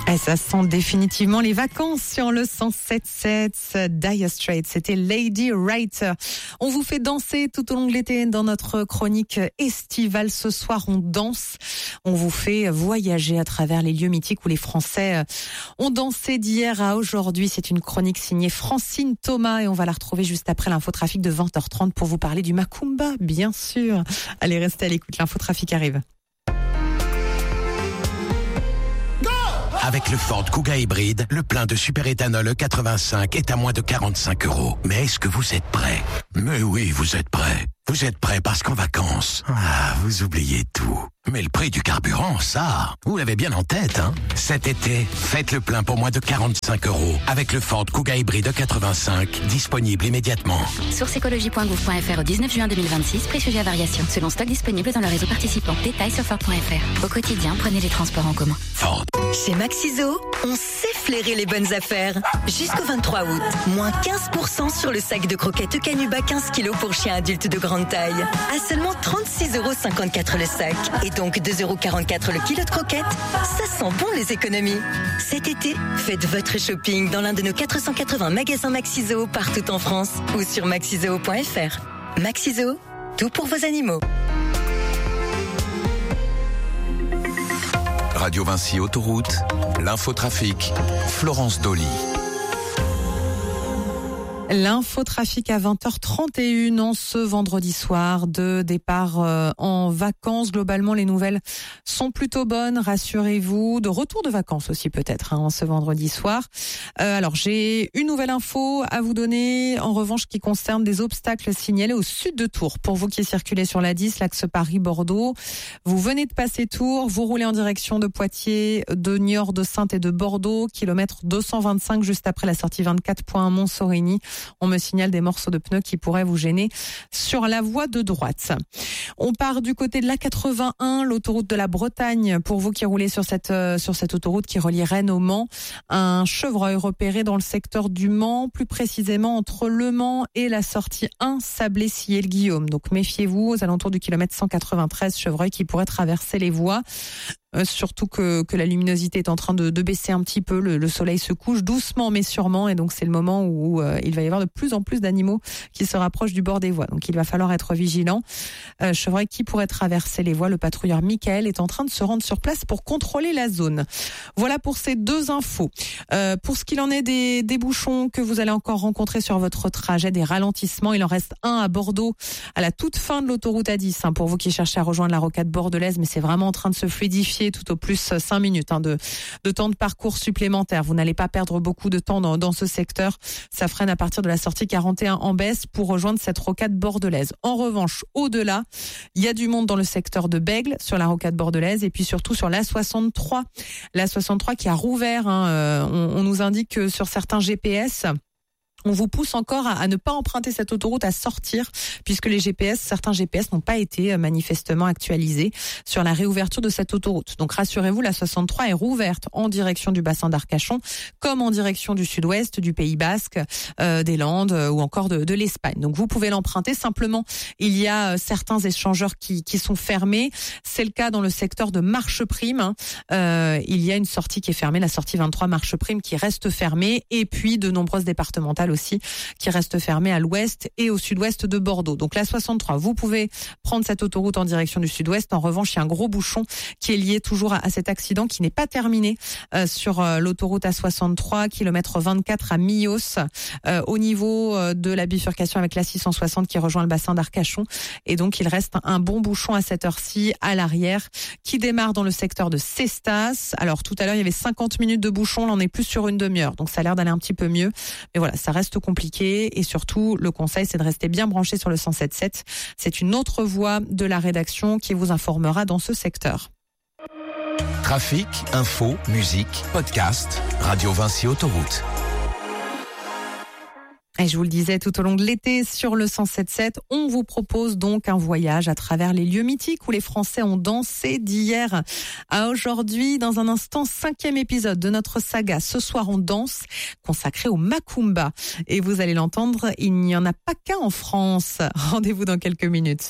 Et ça sent définitivement les vacances sur le 107.7 Dire Straits. C'était Lady Writer. On vous fait danser tout au long de l'été dans notre chronique estivale. Ce soir, on danse. On vous fait voyager à travers les lieux mythiques où les Français ont dansé d'hier à aujourd'hui. C'est une chronique signée Francine Thomas et on va la retrouver juste après l'infotrafic de 20h30 pour vous parler du Macumba, bien sûr. Allez, restez à l'écoute. L'infotrafic arrive. Avec le Ford Kuga hybride, le plein de superéthanol E85 est à moins de 45 €. Mais est-ce que vous êtes prêts ? Mais oui, vous êtes prêts. Vous êtes prêts parce qu'en vacances, vous oubliez tout. Mais le prix du carburant, ça, vous l'avez bien en tête, hein ? Cet été, faites le plein pour moins de 45 € avec le Ford Kuga hybride E85, disponible immédiatement. Source écologie.gouv.fr au 19 juin 2026, prix sujet à variation, selon stock disponible dans le réseau participant. Détails sur Ford.fr. Au quotidien, prenez les transports en commun. Ford. Chez Maxiso, on sait flairer les bonnes affaires. Jusqu'au 23 août, moins 15% sur le sac de croquettes Canuba 15 kg pour chiens adultes de grande taille. À seulement 36,54 € le sac. Et donc 2,44 € le kilo de croquettes. Ça sent bon les économies. Cet été, faites votre shopping dans l'un de nos 480 magasins Maxiso partout en France ou sur maxiso.fr. Maxiso, tout pour vos animaux. Radio Vinci Autoroute, l'infotrafic, Florence Dolly. L'infotrafic à 20h31 en ce vendredi soir de départ en vacances. Globalement, les nouvelles sont plutôt bonnes, rassurez-vous. De retour de vacances aussi peut-être ce vendredi soir. Alors, j'ai une nouvelle info à vous donner, en revanche, qui concerne des obstacles signalés au sud de Tours. Pour vous qui circulez sur la 10, l'axe Paris-Bordeaux, vous venez de passer Tours, vous roulez en direction de Poitiers, de Niort, de Saintes et de Bordeaux, kilomètre 225 juste après la sortie 24 Montsorigny. On me signale des morceaux de pneus qui pourraient vous gêner sur la voie de droite. On part du côté de l'A81, l'autoroute de la Bretagne. Pour vous qui roulez sur cette autoroute qui relie Rennes au Mans, un chevreuil repéré dans le secteur du Mans, plus précisément entre Le Mans et la sortie 1 Sablé-Sillé-le-Guillaume. Donc méfiez-vous, aux alentours du kilomètre 193, chevreuil qui pourrait traverser les voies. Surtout que la luminosité est en train de baisser un petit peu, le soleil se couche doucement mais sûrement, et donc c'est le moment où il va y avoir de plus en plus d'animaux qui se rapprochent du bord des voies, donc il va falloir être vigilant. Chevreuil qui pourrait traverser les voies, le patrouilleur Michael est en train de se rendre sur place pour contrôler la zone. Voilà pour ces deux infos. Pour ce qu'il en est des bouchons que vous allez encore rencontrer sur votre trajet, des ralentissements, il en reste un à Bordeaux à la toute fin de l'autoroute A10, pour vous qui cherchez à rejoindre la rocade bordelaise, mais c'est vraiment en train de se fluidifier, tout au plus 5 minutes de temps de parcours supplémentaire. Vous n'allez pas perdre beaucoup de temps dans ce secteur. Ça freine à partir de la sortie 41 en baisse pour rejoindre cette rocade bordelaise. En revanche, au-delà, il y a du monde dans le secteur de Bègles, sur la rocade bordelaise, et puis surtout sur l'A63. L'A63 qui a rouvert. On nous indique que sur certains GPS, on vous pousse encore à ne pas emprunter cette autoroute, à sortir, puisque certains GPS n'ont pas été manifestement actualisés sur la réouverture de cette autoroute. Donc rassurez-vous, la 63 est rouverte en direction du bassin d'Arcachon, comme en direction du sud-ouest, du Pays Basque, des Landes ou encore de l'Espagne. Donc vous pouvez l'emprunter. Simplement, il y a certains échangeurs qui sont fermés. C'est le cas dans le secteur de Marcheprime. Il y a une sortie qui est fermée, la sortie 23 Marcheprime qui reste fermée, et puis de nombreuses départementales aussi qui reste fermée à l'ouest et au sud-ouest de Bordeaux. Donc la 63, vous pouvez prendre cette autoroute en direction du sud-ouest. En revanche, il y a un gros bouchon qui est lié toujours à cet accident qui n'est pas terminé sur l'autoroute A63, kilomètre 24 à Millos, au niveau de la bifurcation avec la 660 qui rejoint le bassin d'Arcachon. Et donc il reste un bon bouchon à cette heure-ci à l'arrière qui démarre dans le secteur de Cestas. Alors tout à l'heure il y avait 50 minutes de bouchon, là on est plus sur une demi-heure, donc ça a l'air d'aller un petit peu mieux. Mais voilà, ça reste compliqué, et surtout le conseil c'est de rester bien branché sur le 107.7. C'est une autre voix de la rédaction qui vous informera dans ce secteur. Trafic, info, musique, podcast, Radio Vinci Autoroute. Et je vous le disais, tout au long de l'été, sur le 107.7, on vous propose donc un voyage à travers les lieux mythiques où les Français ont dansé d'hier à aujourd'hui. Dans un instant, 5e épisode de notre saga Ce soir on danse, consacré au Macumba. Et vous allez l'entendre, il n'y en a pas qu'un en France. Rendez-vous dans quelques minutes.